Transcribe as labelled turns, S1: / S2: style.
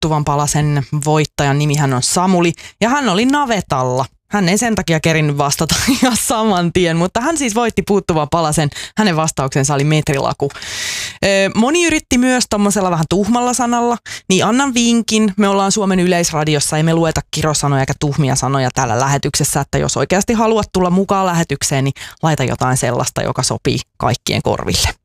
S1: puuttuvan palasen voittajan nimihän on Samuli ja hän oli navetalla. Hän ei sen takia kerinnyt vastata ihan saman tien, mutta hän siis voitti puuttuvan palasen. Hänen vastauksensa oli metrilaku. Moni yritti myös tommosella vähän tuhmalla sanalla, niin annan vinkin. Me ollaan Suomen Yleisradiossa, ei me lueta kirosanoja eikä tuhmia sanoja täällä lähetyksessä, että jos oikeasti haluat tulla mukaan lähetykseen, niin laita jotain sellaista, joka sopii kaikkien korville.